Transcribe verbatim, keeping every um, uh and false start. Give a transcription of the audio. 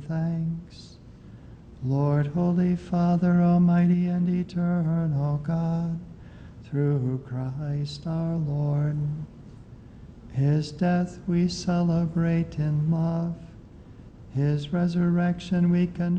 thanks. Lord, Holy Father, Almighty and eternal God, through Christ our Lord, his death we celebrate in love, his resurrection we confess